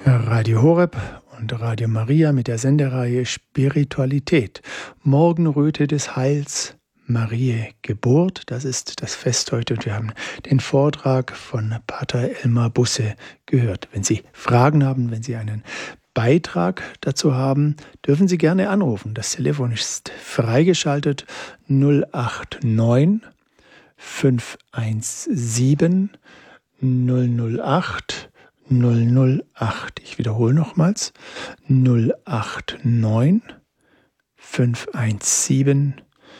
Radio Horeb und Radio Maria mit der Sendereihe Spiritualität. Morgenröte des Heils, Mariä Geburt, das ist das Fest heute und wir haben den Vortrag von Pater Elmar Busse gehört. Wenn Sie Fragen haben, wenn Sie einen Beitrag dazu haben, dürfen Sie gerne anrufen. Das Telefon ist freigeschaltet 089 517 008 008. Ich wiederhole nochmals. 089 517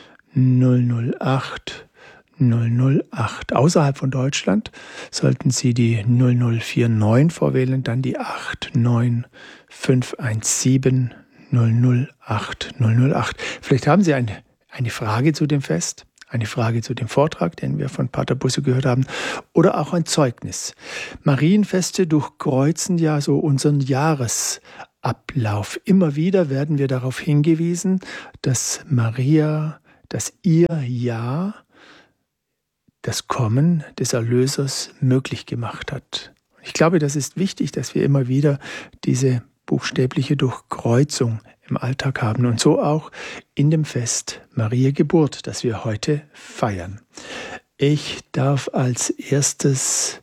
008 008. Außerhalb von Deutschland sollten Sie die 0049 vorwählen, dann die 89 517 008 008. Vielleicht haben Sie eine Frage zu dem Fest, eine Frage zu dem Vortrag, den wir von Pater Busse gehört haben, oder auch ein Zeugnis. Marienfeste durchkreuzen ja so unseren Jahresablauf. Immer wieder werden wir darauf hingewiesen, dass Maria, dass ihr Jahr das Kommen des Erlösers möglich gemacht hat. Ich glaube, das ist wichtig, dass wir immer wieder diese buchstäbliche Durchkreuzung im Alltag haben und so auch in dem Fest Mariä Geburt, das wir heute feiern. Ich darf als erstes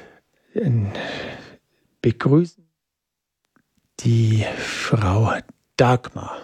begrüßen die Frau Dagmar.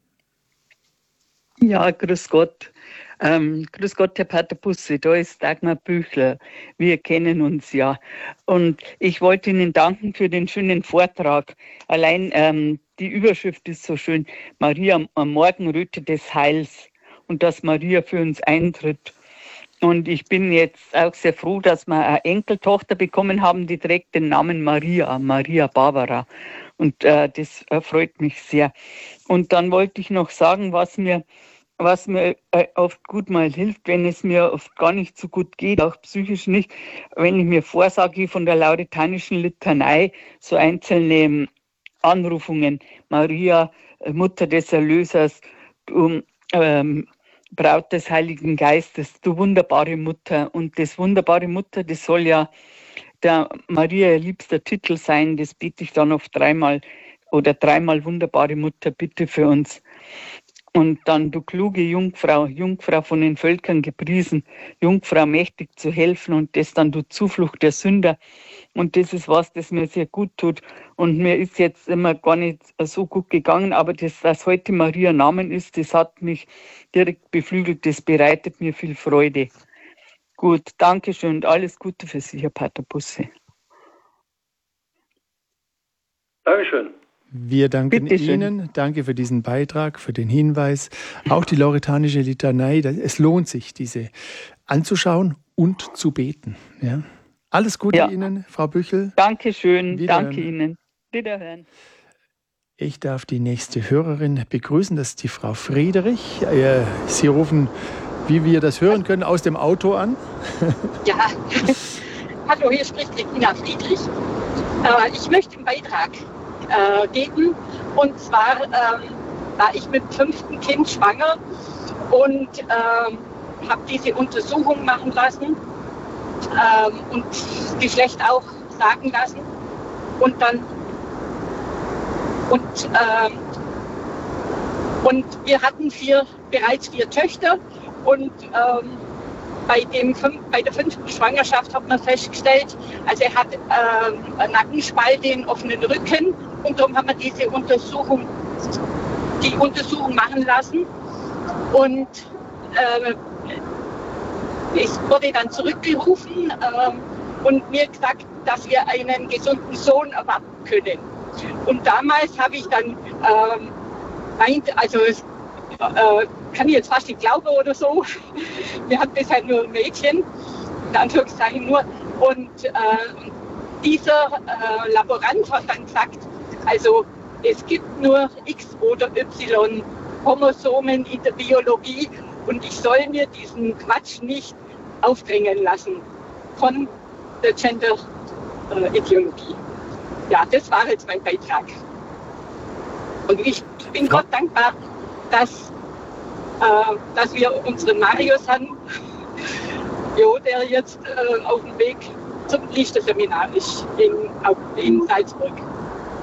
Ja, grüß Gott. Grüß Gott, Herr Pater Busse, da ist Dagmar Büchler. Wir kennen uns ja. Und ich wollte Ihnen danken für den schönen Vortrag. Allein die Überschrift ist so schön, Maria am Morgenröte des Heils und dass Maria für uns eintritt. Und ich bin jetzt auch sehr froh, dass wir eine Enkeltochter bekommen haben, die trägt den Namen Maria Barbara. Und das freut mich sehr. Und dann wollte ich noch sagen, was mir oft gut mal hilft, wenn es mir oft gar nicht so gut geht, auch psychisch nicht, wenn ich mir vorsage von der lauretanischen Litanei so einzelne Anrufungen, Maria, Mutter des Erlösers, du Braut des Heiligen Geistes, du wunderbare Mutter. Und das wunderbare Mutter, das soll ja der Maria ihr liebster Titel sein, das bete ich dann oft dreimal wunderbare Mutter, bitte für uns. Und dann, du kluge Jungfrau von den Völkern gepriesen, Jungfrau mächtig zu helfen und das dann, du Zuflucht der Sünder. Und das ist was, das mir sehr gut tut. Und mir ist jetzt immer gar nicht so gut gegangen, aber dass heute Maria Namen ist, das hat mich direkt beflügelt, das bereitet mir viel Freude. Gut, danke schön und alles Gute für Sie, Herr Pater Busse. Dankeschön. Wir danken Ihnen, danke für diesen Beitrag, für den Hinweis. Auch die lauretanische Litanei, es lohnt sich, diese anzuschauen und zu beten. Ja. Alles Gute Ihnen, Frau Büchel. Dankeschön, danke Ihnen. Wiederhören. Ich darf die nächste Hörerin begrüßen, das ist die Frau Friedrich. Sie rufen, wie wir das hören können, aus dem Auto an. Ja, hallo, hier spricht Regina Friedrich. Ich möchte einen Beitrag geben. Und zwar war ich mit dem 5. Kind schwanger und habe diese Untersuchung machen lassen und das Geschlecht auch sagen lassen. Und dann und wir hatten bereits 4 Töchter und bei der 5. Schwangerschaft hat man festgestellt, also er hat Nackenspalte, einen offenen Rücken und darum haben wir die Untersuchung machen lassen und ich wurde dann zurückgerufen und mir gesagt, dass wir einen gesunden Sohn erwarten können. Und damals habe ich dann kann ich jetzt fast nicht glauben oder so. Wir hatten bisher nur ein Mädchen, in Anführungszeichen nur. Und dieser Laborant hat dann gesagt, also es gibt nur X oder Y Chromosomen in der Biologie und ich soll mir diesen Quatsch nicht aufdrängen lassen von der Gender-Ideologie. Ja, das war jetzt mein Beitrag. Und ich bin Gott dankbar, dass wir unseren Marius haben, der jetzt auf dem Weg zum Priesterseminar ist in Salzburg.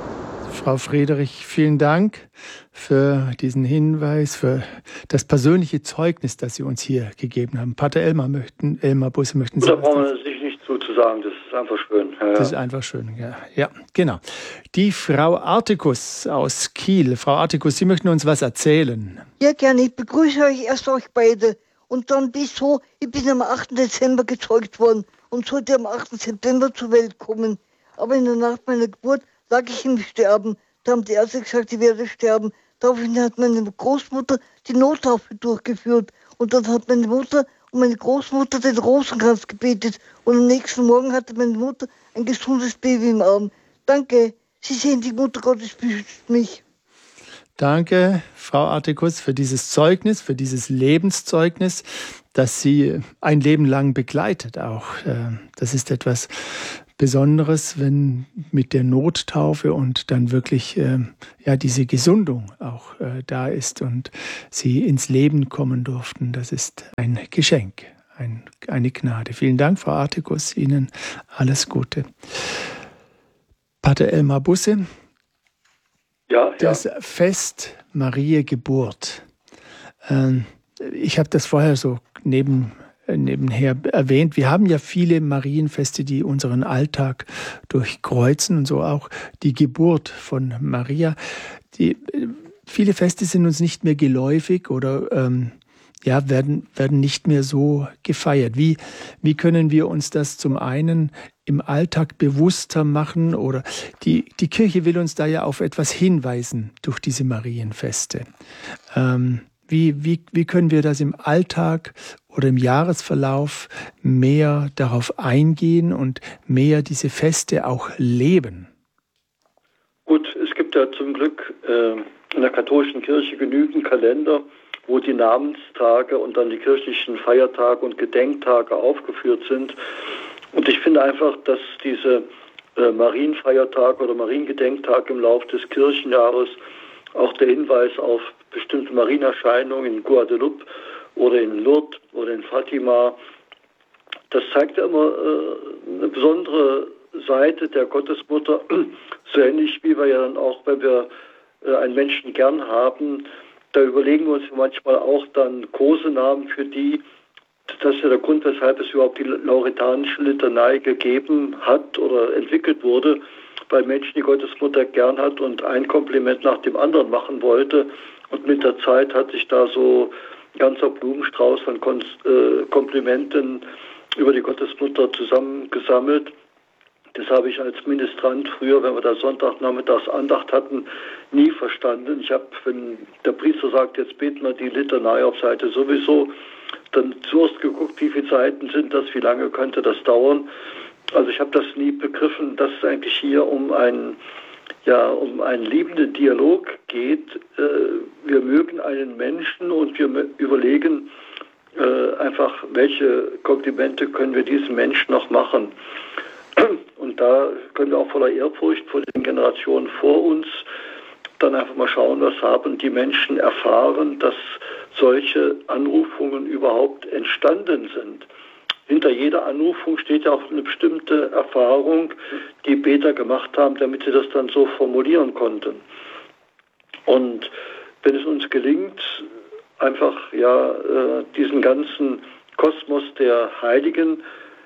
Frau Friedrich, vielen Dank für diesen Hinweis, für das persönliche Zeugnis, das Sie uns hier gegeben haben. Pater Elmar Busse möchten Sie... Da brauchen wir sich nicht zu sagen, das ist einfach schön. Ja, das ist einfach schön, ja, genau. Die Frau Artikus aus Kiel. Frau Artikus, Sie möchten uns was erzählen. Ja, gerne. Ich begrüße euch beide. Und dann ich bin am 8. Dezember gezeugt worden und sollte am 8. September zur Welt kommen. Aber in der Nacht meiner Geburt lag ich im Sterben. Da haben die Ärzte gesagt, ich werde sterben. Daraufhin hat meine Großmutter die Nottaufe durchgeführt. Und dann hat meine Mutter und meine Großmutter den Rosenkranz gebetet. Und am nächsten Morgen hatte meine Mutter ein gesundes Baby im Arm. Danke. Sie sehen, die Mutter Gottes beschützt mich. Danke, Frau Artikus, für dieses Zeugnis, für dieses Lebenszeugnis, das Sie ein Leben lang begleitet auch. Das ist etwas Besonderes, wenn mit der Nottaufe und dann wirklich diese Gesundung auch da ist und Sie ins Leben kommen durften. Das ist ein Geschenk, eine Gnade. Vielen Dank, Frau Artikus. Ihnen alles Gute. Pater Elmar Busse. Das Fest Mariä Geburt. Ich habe das vorher so nebenher erwähnt. Wir haben ja viele Marienfeste, die unseren Alltag durchkreuzen und so auch die Geburt von Maria. Viele Feste sind uns nicht mehr geläufig oder werden nicht mehr so gefeiert. Wie können wir uns das zum einen im Alltag bewusster machen? Oder die Kirche will uns da ja auf etwas hinweisen durch diese Marienfeste. Wie können wir das im Alltag oder im Jahresverlauf mehr darauf eingehen und mehr diese Feste auch leben? Gut, es gibt ja zum Glück in der katholischen Kirche genügend Kalender, wo die Namenstage und dann die kirchlichen Feiertage und Gedenktage aufgeführt sind. Und ich finde einfach, dass diese Marienfeiertage oder Mariengedenktage im Laufe des Kirchenjahres auch der Hinweis auf bestimmte Marienerscheinungen in Guadeloupe oder in Lourdes oder in Fatima, das zeigt ja immer eine besondere Seite der Gottesmutter, so ähnlich wie wir ja dann auch, wenn wir einen Menschen gern haben, da überlegen wir uns manchmal auch dann Kosenamen für die. Das ist ja der Grund, weshalb es überhaupt die lauretanische Litanei gegeben hat oder entwickelt wurde, weil Menschen die Gottesmutter gern hat und ein Kompliment nach dem anderen machen wollte. Und mit der Zeit hat sich da so ein ganzer Blumenstrauß von Komplimenten über die Gottesmutter zusammengesammelt. Das habe ich als Ministrant früher, wenn wir da Sonntagnachmittags Andacht hatten, nie verstanden. Wenn der Priester sagt, jetzt beten wir die Litanei auf Seite sowieso, dann zuerst geguckt, wie viele Seiten sind das, wie lange könnte das dauern. Also ich habe das nie begriffen, dass es eigentlich hier um einen liebenden Dialog geht. Wir mögen einen Menschen und wir überlegen einfach, welche Komplimente können wir diesem Menschen noch machen. Und da können wir auch voller Ehrfurcht vor den Generationen vor uns dann einfach mal schauen, was haben die Menschen erfahren, dass solche Anrufungen überhaupt entstanden sind. Hinter jeder Anrufung steht ja auch eine bestimmte Erfahrung, die Beter gemacht haben, damit sie das dann so formulieren konnten. Und wenn es uns gelingt, einfach diesen ganzen Kosmos der Heiligen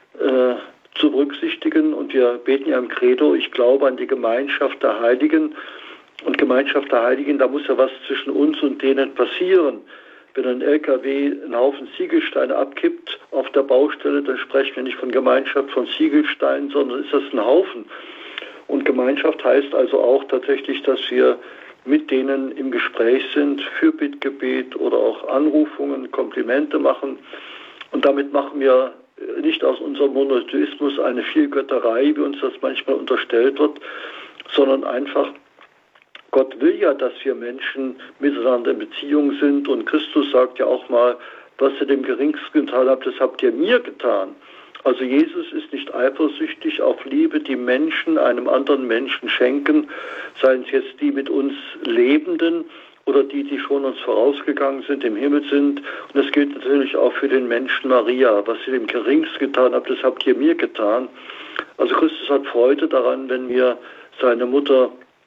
zu berücksichtigen, und wir beten ja im Credo, ich glaube an die Gemeinschaft der Heiligen, und Gemeinschaft der Heiligen, da muss ja was zwischen uns und denen passieren. Wenn ein LKW einen Haufen Ziegelsteine abkippt auf der Baustelle, dann sprechen wir nicht von Gemeinschaft von Ziegelsteinen, sondern ist das ein Haufen. Und Gemeinschaft heißt also auch tatsächlich, dass wir mit denen im Gespräch sind, für Bittgebet oder auch Anrufungen, Komplimente machen. Und damit machen wir nicht aus unserem Monotheismus eine Vielgötterei, wie uns das manchmal unterstellt wird, sondern einfach, Gott will ja, dass wir Menschen miteinander in Beziehung sind, und Christus sagt ja auch mal, was ihr dem Geringsten getan habt, das habt ihr mir getan. Also Jesus ist nicht eifersüchtig auf Liebe, die Menschen einem anderen Menschen schenken, seien es jetzt die mit uns Lebenden oder die schon uns vorausgegangen sind, im Himmel sind. Und das gilt natürlich auch für den Menschen Maria. Was ihr dem Geringsten getan habt, das habt ihr mir getan. Also Christus hat Freude daran, wenn wir seine Mutter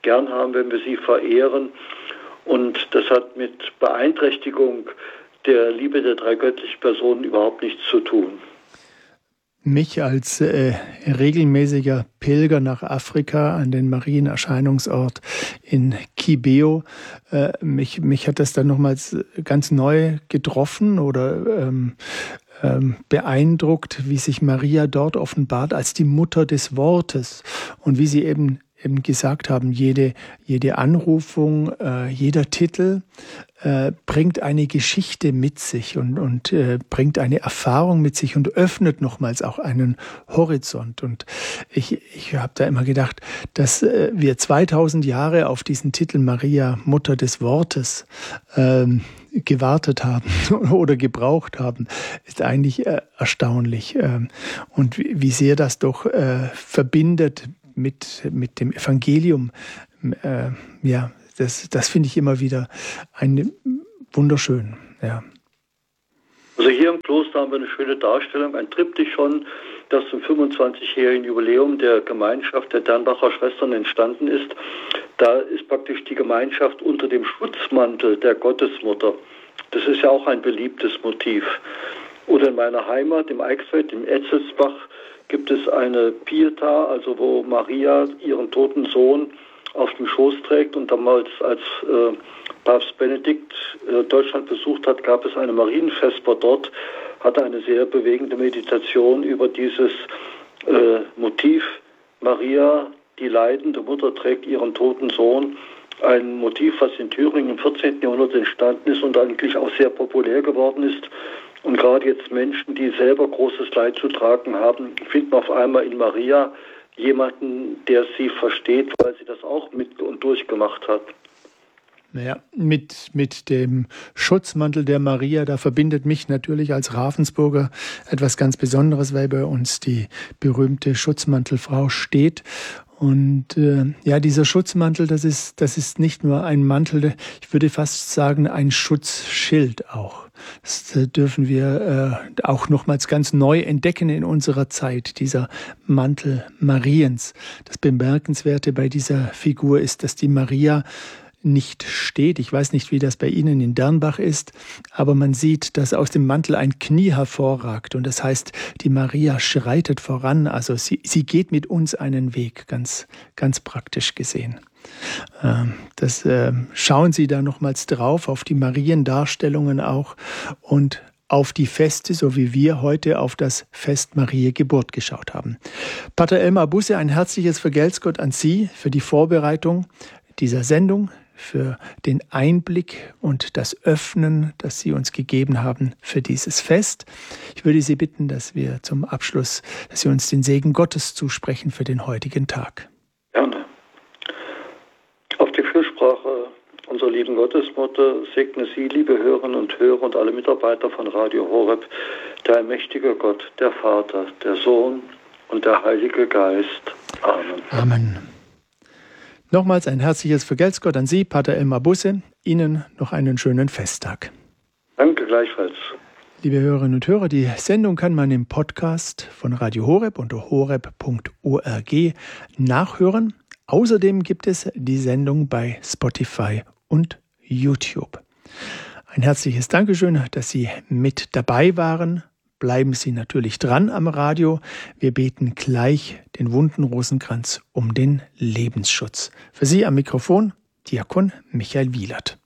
gern haben, wenn wir sie verehren. Und das hat mit Beeinträchtigung der Liebe der drei göttlichen Personen überhaupt nichts zu tun. Mich als regelmäßiger Pilger nach Afrika an den Marienerscheinungsort in Kibeo, mich hat das dann nochmals ganz neu getroffen oder beeindruckt, wie sich Maria dort offenbart als die Mutter des Wortes und wie sie eben gesagt haben, jede Anrufung, jeder Titel bringt eine Geschichte mit sich und bringt eine Erfahrung mit sich und öffnet nochmals auch einen Horizont. Und ich habe da immer gedacht, dass wir 2000 Jahre auf diesen Titel Maria, Mutter des Wortes, gewartet haben oder gebraucht haben, ist eigentlich erstaunlich. Und wie sehr das doch verbindet mit dem Evangelium, das finde ich immer wieder wunderschön. Ja. Also hier im Kloster haben wir eine schöne Darstellung, ein Triptychon, das zum 25-jährigen Jubiläum der Gemeinschaft der Dernbacher Schwestern entstanden ist. Da ist praktisch die Gemeinschaft unter dem Schutzmantel der Gottesmutter. Das ist ja auch ein beliebtes Motiv. Oder in meiner Heimat, im Eichsfeld, im Etzelsbach, gibt es eine Pietà, also wo Maria ihren toten Sohn auf dem Schoß trägt. Und damals, als Papst Benedikt Deutschland besucht hat, gab es eine Marienvesper dort, hatte eine sehr bewegende Meditation über dieses Motiv. Maria, die leidende Mutter, trägt ihren toten Sohn. Ein Motiv, was in Thüringen im 14. Jahrhundert entstanden ist und eigentlich auch sehr populär geworden ist. Und gerade jetzt Menschen, die selber großes Leid zu tragen haben, finden auf einmal in Maria jemanden, der sie versteht, weil sie das auch mit und durchgemacht hat. Naja, mit dem Schutzmantel der Maria, da verbindet mich natürlich als Ravensburger etwas ganz Besonderes, weil bei uns die berühmte Schutzmantelfrau steht. Und dieser Schutzmantel, das ist nicht nur ein Mantel, ich würde fast sagen, ein Schutzschild auch. Das dürfen wir auch nochmals ganz neu entdecken in unserer Zeit, dieser Mantel Mariens. Das Bemerkenswerte bei dieser Figur ist, dass die Maria nicht steht. Ich weiß nicht, wie das bei Ihnen in Dernbach ist, aber man sieht, dass aus dem Mantel ein Knie hervorragt und das heißt, die Maria schreitet voran, also sie geht mit uns einen Weg, ganz, ganz praktisch gesehen. Schauen Sie da nochmals drauf, auf die Mariendarstellungen auch und auf die Feste, so wie wir heute auf das Fest Mariä Geburt geschaut haben. Pater Elmar Busse, ein herzliches Vergelt's Gott an Sie für die Vorbereitung dieser Sendung, für den Einblick und das Öffnen, das Sie uns gegeben haben für dieses Fest. Ich würde Sie bitten, dass wir zum Abschluss, dass Sie uns den Segen Gottes zusprechen für den heutigen Tag. Gerne. Auf die Fürsprache unserer lieben Gottesmutter segne Sie, liebe Hörerinnen und Hörer und alle Mitarbeiter von Radio Horeb, der allmächtige Gott, der Vater, der Sohn und der Heilige Geist. Amen. Amen. Nochmals ein herzliches Vergelt's Gott an Sie, Pater Elmar Busse. Ihnen noch einen schönen Festtag. Danke gleichfalls. Liebe Hörerinnen und Hörer, die Sendung kann man im Podcast von Radio Horeb unter horeb.org nachhören. Außerdem gibt es die Sendung bei Spotify und YouTube. Ein herzliches Dankeschön, dass Sie mit dabei waren. Bleiben Sie natürlich dran am Radio. Wir beten gleich den wunden Rosenkranz um den Lebensschutz. Für Sie am Mikrofon Diakon Michael Wielert.